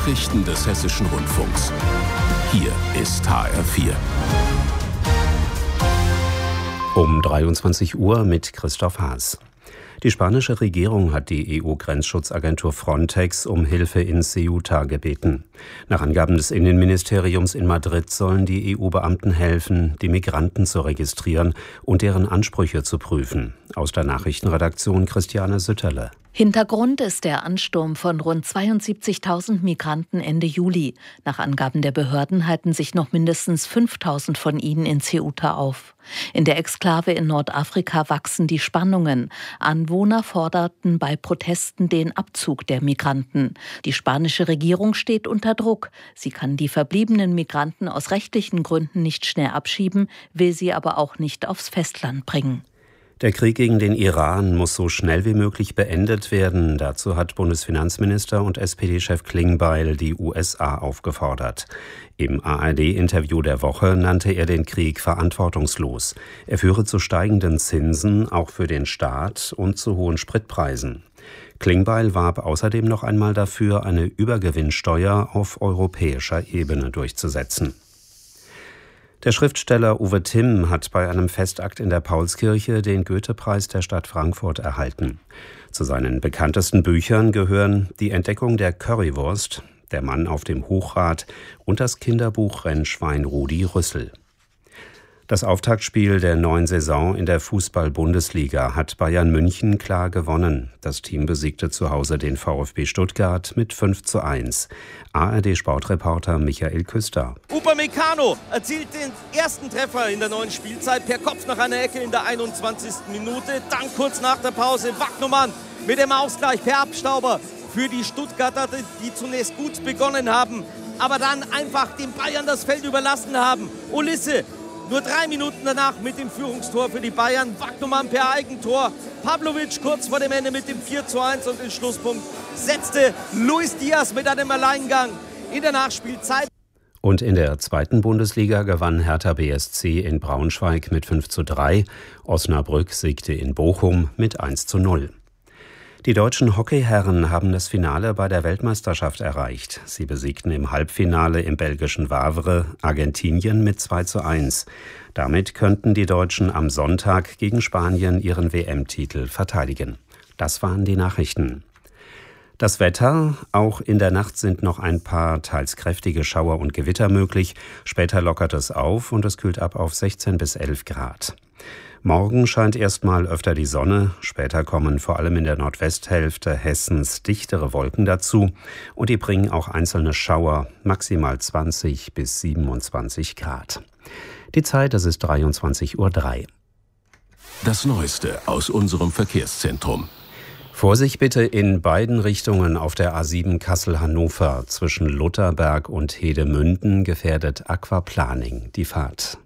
Nachrichten des Hessischen Rundfunks. Hier ist HR4. Um 23 Uhr mit Christoph Haas. Die spanische Regierung hat die EU-Grenzschutzagentur Frontex um Hilfe in Ceuta gebeten. Nach Angaben des Innenministeriums in Madrid sollen die EU-Beamten helfen, die Migranten zu registrieren und deren Ansprüche zu prüfen. Aus der Nachrichtenredaktion Christiane Sütterle. Hintergrund ist der Ansturm von rund 72.000 Migranten Ende Juli. Nach Angaben der Behörden halten sich noch mindestens 5.000 von ihnen in Ceuta auf. In der Exklave in Nordafrika wachsen die Spannungen. Anwohner forderten bei Protesten den Abzug der Migranten. Die spanische Regierung steht unter Druck. Sie kann die verbliebenen Migranten aus rechtlichen Gründen nicht schnell abschieben, will sie aber auch nicht aufs Festland bringen. Der Krieg gegen den Iran muss so schnell wie möglich beendet werden. Dazu hat Bundesfinanzminister und SPD-Chef Klingbeil die USA aufgefordert. Im ARD-Interview der Woche nannte er den Krieg verantwortungslos. Er führe zu steigenden Zinsen, auch für den Staat, und zu hohen Spritpreisen. Klingbeil warb außerdem noch einmal dafür, eine Übergewinnsteuer auf europäischer Ebene durchzusetzen. Der Schriftsteller Uwe Timm hat bei einem Festakt in der Paulskirche den Goethe-Preis der Stadt Frankfurt erhalten. Zu seinen bekanntesten Büchern gehören Die Entdeckung der Currywurst, Der Mann auf dem Hochrad und das Kinderbuch Rennschwein Rudi Rüssel. Das Auftaktspiel der neuen Saison in der Fußball-Bundesliga hat Bayern München klar gewonnen. Das Team besiegte zu Hause den VfB Stuttgart mit 5:1. ARD-Sportreporter Michael Küster. Upamecano erzielt den ersten Treffer in der neuen Spielzeit per Kopf nach einer Ecke in der 21. Minute. Dann kurz nach der Pause Wagnumann mit dem Ausgleich per Abstauber für die Stuttgarter, die zunächst gut begonnen haben, aber dann einfach den Bayern das Feld überlassen haben. Ulisse nur 3 Minuten danach mit dem Führungstor für die Bayern. Wagnumann per Eigentor. Pavlovic kurz vor dem Ende mit dem 4:1 und den Schlusspunkt setzte Luis Diaz mit einem Alleingang in der Nachspielzeit. Und in der zweiten Bundesliga gewann Hertha BSC in Braunschweig mit 5:3. Osnabrück siegte in Bochum mit 1:0. Die deutschen Hockeyherren haben das Finale bei der Weltmeisterschaft erreicht. Sie besiegten im Halbfinale im belgischen Wavre Argentinien mit 2:1. Damit könnten die Deutschen am Sonntag gegen Spanien ihren WM-Titel verteidigen. Das waren die Nachrichten. Das Wetter: Auch in der Nacht sind noch ein paar teils kräftige Schauer und Gewitter möglich. Später lockert es auf und es kühlt ab auf 16 bis 11 Grad. Morgen scheint erstmal öfter die Sonne, später kommen vor allem in der Nordwesthälfte Hessens dichtere Wolken dazu und die bringen auch einzelne Schauer, maximal 20 bis 27 Grad. Die Zeit, das ist 23:03 Uhr. Das Neueste aus unserem Verkehrszentrum. Vorsicht bitte in beiden Richtungen auf der A7 Kassel-Hannover. Zwischen Lutherberg und Hedemünden gefährdet Aquaplaning die Fahrt.